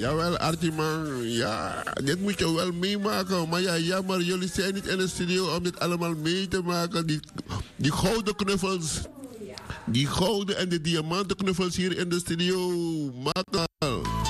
Jawel, Artiman. Ja, dit moet je wel meemaken. Maar ja, jammer, jullie zijn niet in de studio om dit allemaal mee te maken. Die gouden knuffels. Die gouden en de diamanten knuffels hier in de studio. Maak al.